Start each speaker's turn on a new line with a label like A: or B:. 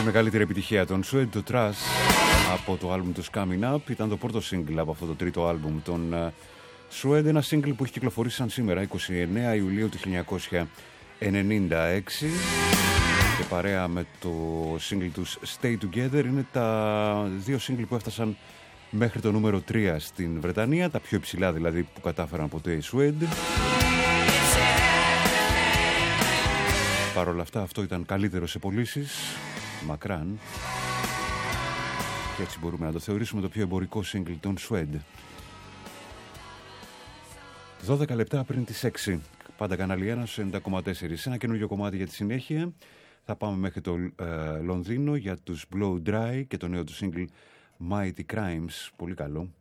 A: μεγαλύτερη επιτυχία των Suede, το Trash, από το άλμπουμ του Coming Up. Ήταν το πρώτο single από αυτό το τρίτο άλμπουμ των Suede. Ένα single που έχει κυκλοφορήσει σαν σήμερα, 29 Ιουλίου του 1996. Και παρέα με το single τους Stay Together είναι τα δύο single που έφτασαν μέχρι το νούμερο 3 στην Βρετανία. Τα πιο υψηλά δηλαδή που κατάφεραν ποτέ οι Suede. Παρ' όλα αυτά αυτό ήταν καλύτερο σε πωλήσεις, μακράν. Και έτσι μπορούμε να το θεωρήσουμε το πιο εμπορικό single των Suede. 12 λεπτά πριν τις 6. Πάντα κανάλι 1 στους 90,4. Ένα καινούργιο κομμάτι για τη συνέχεια. Θα πάμε μέχρι το Λονδίνο για τους Blow Dry και το νέο του single Mighty Crimes. Πολύ καλό.